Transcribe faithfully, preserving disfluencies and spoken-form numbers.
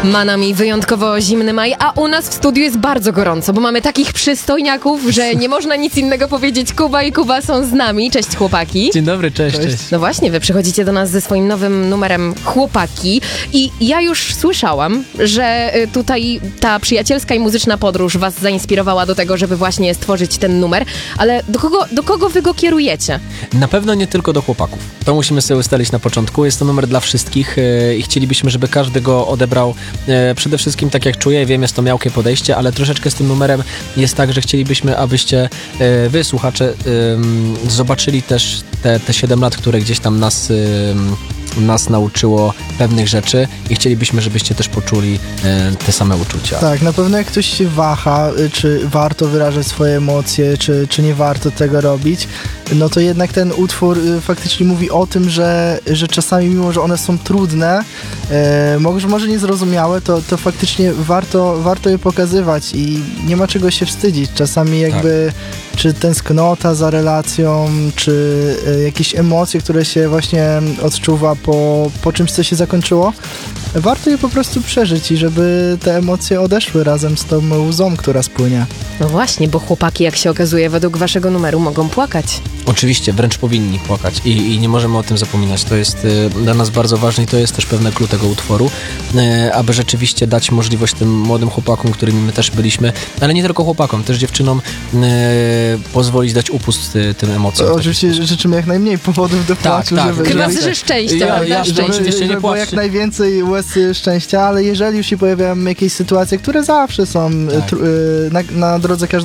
Ma nami wyjątkowo zimny maj, a u nas w studiu jest bardzo gorąco, bo mamy takich przystojniaków, że nie można nic innego powiedzieć. Kuba i Kuba są z nami. Cześć, chłopaki. Dzień dobry, cześć, cześć. No właśnie, wy przychodzicie do nas ze swoim nowym numerem Chłopaki i ja już słyszałam, że tutaj ta przyjacielska i muzyczna podróż was zainspirowała do tego, żeby właśnie stworzyć ten numer, ale do kogo, do kogo wy go kierujecie? Na pewno nie tylko do chłopaków. To musimy sobie ustalić na początku. Jest to numer dla wszystkich e, i chcielibyśmy, żeby każdy go odebrał e, przede wszystkim tak jak czuje. Wiem, jest to miałkie podejście, ale troszeczkę z tym numerem jest tak, że chcielibyśmy, abyście e, wy, słuchacze, e, zobaczyli też te, te siedem lat, które gdzieś tam nas... E, nas nauczyło pewnych rzeczy i chcielibyśmy, żebyście też poczuli e, te same uczucia. Tak, na pewno jak ktoś się waha, czy warto wyrażać swoje emocje, czy, czy nie warto tego robić, no to jednak ten utwór faktycznie mówi o tym, że, że czasami mimo, że one są trudne, e, może, może niezrozumiałe, to, to faktycznie warto, warto je pokazywać i nie ma czego się wstydzić. Czasami jakby tak. Czy tęsknota za relacją, czy e, jakieś emocje, które się właśnie odczuwa po, po czymś, co się zakończyło, warto je po prostu przeżyć i żeby te emocje odeszły razem z tą łzą, która spłynie. No właśnie, bo chłopaki, jak się okazuje, według waszego numeru mogą płakać. Oczywiście, wręcz powinni płakać i, i nie możemy o tym zapominać. To jest y, dla nas bardzo ważne i to jest też pewne clue tego utworu, y, aby rzeczywiście dać możliwość tym młodym chłopakom, którymi my też byliśmy, ale nie tylko chłopakom, też dziewczynom y, pozwolić dać upust y, tym emocjom. To oczywiście życzymy jak najmniej powodów do płaczu. Tak, żeby, Chyba, żeby, że szczęścia, ja, prawda? ja, Szczęście. oczywiście nie było jak najwięcej łez szczęścia, ale jeżeli już się pojawiają jakieś sytuacje, które zawsze są tak. tr- na, na drodze każdego